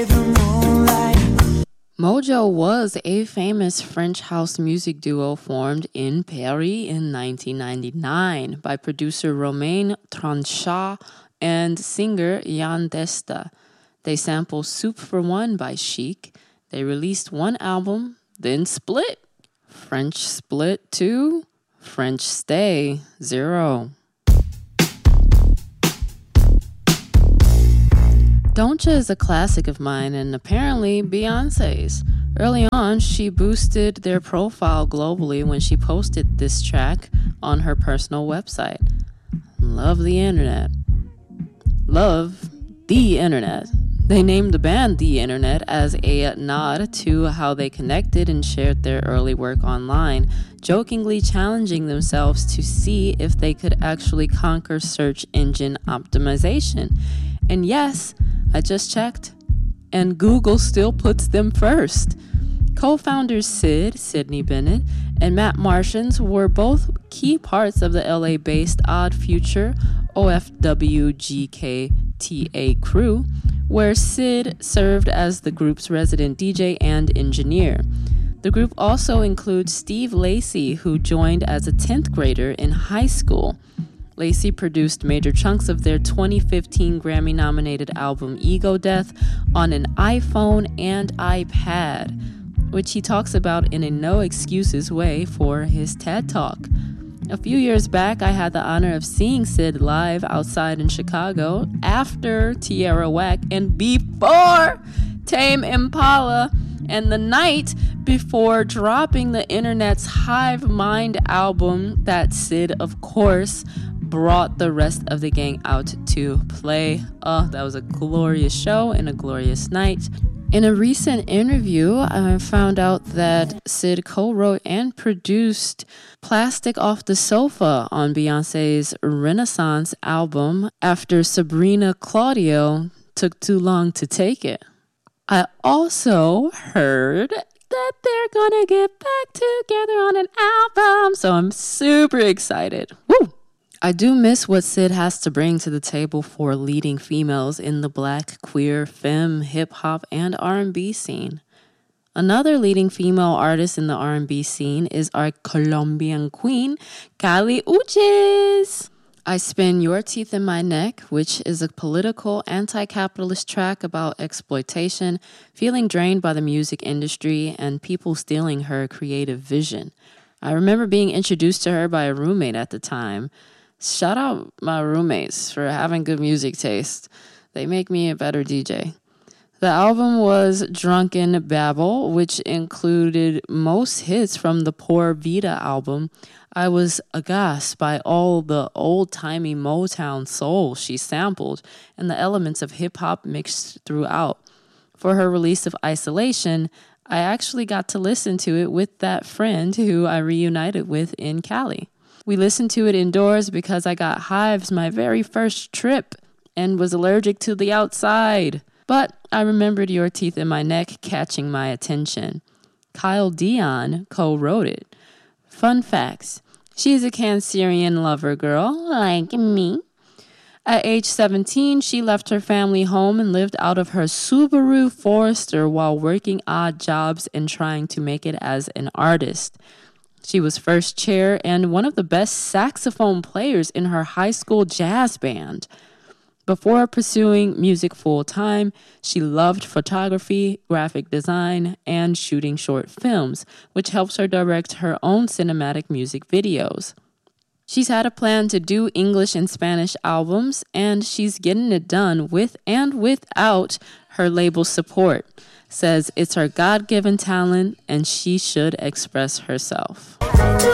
Mojo was a famous French house music duo formed in Paris in 1999 by producer Romain Tronchat and singer Yann Desta. They sampled Soup for One by Chic. They released one album, then split. French Split 2, French Stay 0. Don'tcha is a classic of mine and apparently Beyonce's. Early on, she boosted their profile globally when she posted this track on her personal website. Love the internet. Love the internet. They named the band The Internet as a nod to how they connected and shared their early work online, jokingly challenging themselves to see if they could actually conquer search engine optimization. And yes, I just checked, and Google still puts them first. Co-founders Sydney Bennett, and Matt Martians were both key parts of the LA-based Odd Future OFWGKTA crew, where Sid served as the group's resident DJ and engineer. The group also includes Steve Lacy, who joined as a 10th grader in high school. Lacy produced major chunks of their 2015 Grammy-nominated album Ego Death on an iPhone and iPad, which he talks about in a no-excuses way for his TED Talk. A few years back, I had the honor of seeing Sid live outside in Chicago after Tierra Whack and before Tame Impala, and the night before dropping the internet's Hive Mind album that Sid, of course, brought the rest of the gang out to play. Oh, that was a glorious show and a glorious night. In a recent interview, I found out that Sid co-wrote and produced Plastic Off the Sofa on Beyonce's Renaissance album after Sabrina Claudio took too long to take it. I also heard that they're gonna get back together on an album, so I'm super excited. Woo! I do miss what Sid has to bring to the table for leading females in the Black, queer, femme, hip-hop, and R&B scene. Another leading female artist in the R&B scene is our Colombian queen, Kali Uchis. I Spin Your Teeth in My Neck, which is a political, anti-capitalist track about exploitation, feeling drained by the music industry, and people stealing her creative vision. I remember being introduced to her by a roommate at the time. Shout out my roommates for having good music taste. They make me a better DJ. The album was Drunken Babble, which included most hits from the Poor Vita album. I was aghast by all the old-timey Motown soul she sampled and the elements of hip-hop mixed throughout. For her release of Isolation, I actually got to listen to it with that friend who I reunited with in Cali. We listened to it indoors because I got hives my very first trip and was allergic to the outside. But I remembered Your Teeth in My Neck catching my attention. Kyle Dion co-wrote it. Fun facts. She's a Cancerian lover girl, like me. At age 17, she left her family home and lived out of her Subaru Forester while working odd jobs and trying to make it as an artist. She was first chair and one of the best saxophone players in her high school jazz band. Before pursuing music full-time, she loved photography, graphic design, and shooting short films, which helps her direct her own cinematic music videos. She's had a plan to do English and Spanish albums, and she's getting it done with and without her label's support. Says it's her God-given talent and she should express herself.